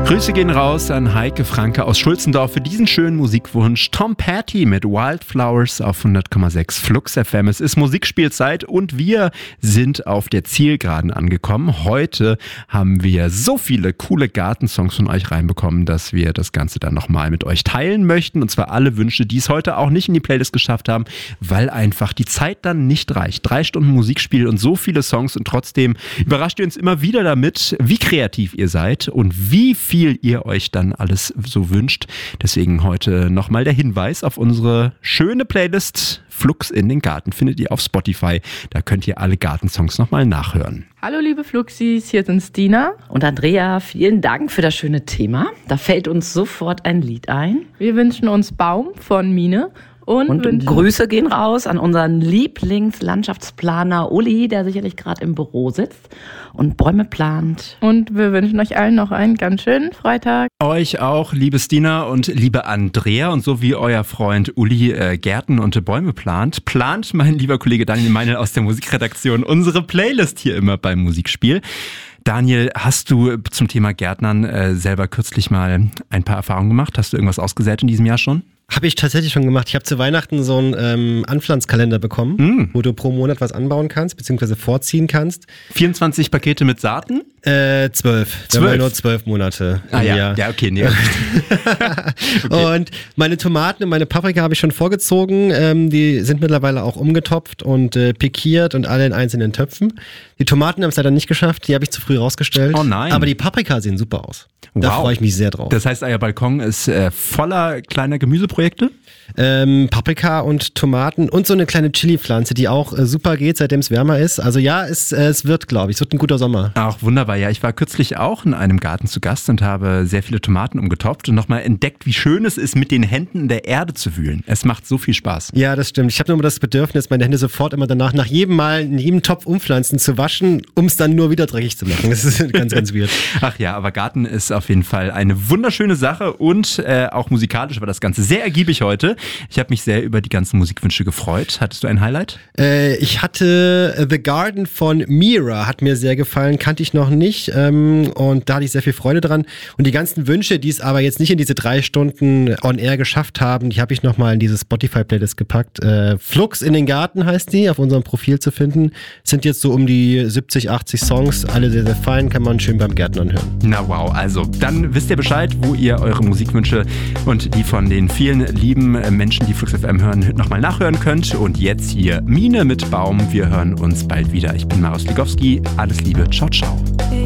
Grüße gehen raus an Heike Franke aus Schulzendorf für diesen schönen Musikwunsch. Tom Petty mit Wildflowers auf 100,6 Flux FM. Es ist Musikspielzeit und wir sind auf der Zielgeraden angekommen. Heute haben wir so viele coole Gartensongs von euch reinbekommen, dass wir das Ganze dann nochmal mit euch teilen möchten. Und zwar alle Wünsche, die es heute auch nicht in die Playlist geschafft haben, weil einfach die Zeit dann nicht reicht. 3 Stunden Musikspiel und so viele Songs und trotzdem überrascht ihr uns immer wieder damit, wie kreativ ihr seid und wie viel ihr euch dann alles so wünscht. Deswegen heute nochmal der Hinweis auf unsere schöne Playlist Flux in den Garten. Findet ihr auf Spotify. Da könnt ihr alle Gartensongs nochmal nachhören. Hallo liebe Fluxis, hier sind Stina und Andrea. Vielen Dank für das schöne Thema. Da fällt uns sofort ein Lied ein. Wir wünschen uns Baum von Mine. Und Grüße gehen raus an unseren Lieblingslandschaftsplaner Uli, der sicherlich gerade im Büro sitzt und Bäume plant. Und wir wünschen euch allen noch einen ganz schönen Freitag. Euch auch, liebe Stina und liebe Andrea. Und so wie euer Freund Uli Gärten und Bäume plant mein lieber Kollege Daniel Meinl aus der Musikredaktion unsere Playlist hier immer beim Musikspiel. Daniel, hast du zum Thema Gärtnern selber kürzlich mal ein paar Erfahrungen gemacht? Hast du irgendwas ausgesät in diesem Jahr schon? Habe ich tatsächlich schon gemacht. Ich habe zu Weihnachten so einen Anpflanzkalender bekommen, wo du pro Monat was anbauen kannst, beziehungsweise vorziehen kannst. 24 Pakete mit Saaten? 12. Da waren nur 12 Monate. Ja, okay. Nee. Okay. Und meine Tomaten und meine Paprika habe ich schon vorgezogen. Die sind mittlerweile auch umgetopft und pikiert und alle in einzelnen Töpfen. Die Tomaten haben es leider nicht geschafft. Die habe ich zu früh rausgestellt. Oh nein. Aber die Paprika sehen super aus. Da freue ich mich sehr drauf. Das heißt, euer Balkon ist voller kleiner Gemüseprojekte? Paprika und Tomaten und so eine kleine Chili-Pflanze, die auch super geht, seitdem es wärmer ist. Also ja, es wird, glaube ich, es wird ein guter Sommer. Ach, wunderbar. Ja, ich war kürzlich auch in einem Garten zu Gast und habe sehr viele Tomaten umgetopft und nochmal entdeckt, wie schön es ist, mit den Händen in der Erde zu wühlen. Es macht so viel Spaß. Ja, das stimmt. Ich habe nur das Bedürfnis, meine Hände sofort immer danach, nach jedem Mal in jedem Topf umpflanzen zu waschen, um es dann nur wieder dreckig zu machen. Das ist ganz, ganz weird. Ach ja, aber Garten ist auf jeden Fall eine wunderschöne Sache und auch musikalisch war das Ganze sehr ergiebig heute. Ich habe mich sehr über die ganzen Musikwünsche gefreut. Hattest du ein Highlight? Ich hatte The Garden von Mira, hat mir sehr gefallen, kannte ich noch nicht und da hatte ich sehr viel Freude dran. Und die ganzen Wünsche, die es aber jetzt nicht in diese 3 Stunden on air geschafft haben, die habe ich nochmal in diese Spotify-Playlist gepackt. Flux in den Garten heißt die, auf unserem Profil zu finden. Sind jetzt so um die 70, 80 Songs, alle sehr, sehr fein, kann man schön beim Gärtnern hören. Na wow, also dann wisst ihr Bescheid, wo ihr eure Musikwünsche und die von den vielen lieben Menschen, die Flux FM hören, nochmal nachhören könnt. Und jetzt hier Mine mit Baum. Wir hören uns bald wieder. Ich bin Marius Ligowski. Alles Liebe. Ciao, ciao.